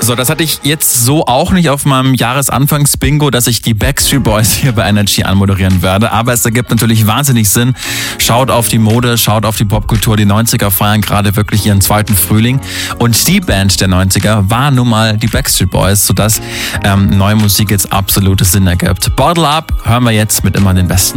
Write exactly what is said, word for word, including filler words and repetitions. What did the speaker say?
So, das hatte ich jetzt so auch nicht auf meinem Jahresanfangs-Bingo, dass ich die Backstreet Boys hier bei Energy anmoderieren werde. Aber es ergibt natürlich wahnsinnig Sinn. Schaut auf die Mode, schaut auf die Popkultur. Die neunziger feiern gerade wirklich ihren zweiten Frühling. Und die Band der neunziger war nun mal die Backstreet Boys, sodass ähm, neue Musik jetzt absolutes Sinn ergibt. Bottle Up hören wir jetzt mit immer den Besten.